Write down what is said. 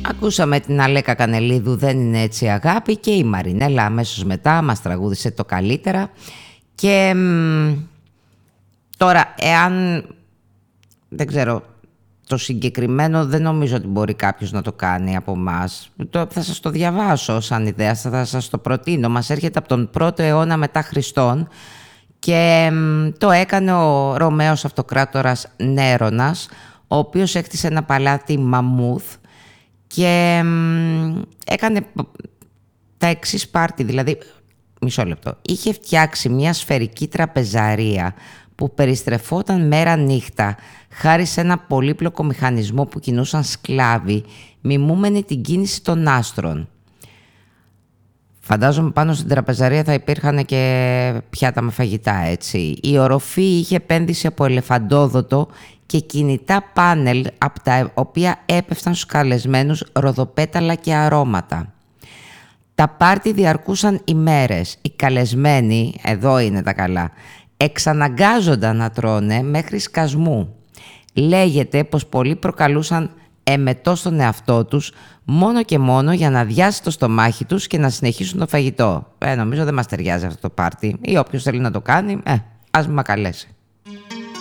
Ακούσαμε την Αλέκα Κανελίδου, δεν είναι έτσι αγάπη, και η Μαρινέλα αμέσως μετά μας τραγούδισε το καλύτερα. Και τώρα, εάν, δεν ξέρω, το συγκεκριμένο δεν νομίζω ότι μπορεί κάποιος να το κάνει από εμάς. Θα σας το διαβάσω σαν ιδέα, θα σας το προτείνω. Μας έρχεται από τον 1ο αιώνα μετά Χριστόν και το έκανε ο Ρωμαίος αυτοκράτορας Νέρονας, ο οποίος έκτισε ένα παλάτι μαμούθ και έκανε τα εξής πάρτι, δηλαδή, μισό λεπτό. Είχε φτιάξει μια σφαιρική τραπεζαρία που περιστρεφόταν μέρα νύχτα χάρη σε ένα πολύπλοκο μηχανισμό που κινούσαν σκλάβοι, μιμούμενοι την κίνηση των άστρων. Φαντάζομαι πάνω στην τραπεζαρία θα υπήρχαν και πιάτα με φαγητά, έτσι. Η οροφή είχε επένδυση από ελεφαντόδοτο και κινητά πάνελ από τα οποία έπεφταν στους καλεσμένους ροδοπέταλα και αρώματα. Τα πάρτι διαρκούσαν ημέρες. Οι καλεσμένοι, εδώ είναι τα καλά, εξαναγκάζονταν να τρώνε μέχρι σκασμού. Λέγεται πως πολλοί προκαλούσαν εμετό στον εαυτό τους μόνο και μόνο για να αδειάσει το στομάχι τους και να συνεχίσουν το φαγητό. Νομίζω δεν μας ταιριάζει αυτό το πάρτι, ή όποιος θέλει να το κάνει, ας με καλέσει.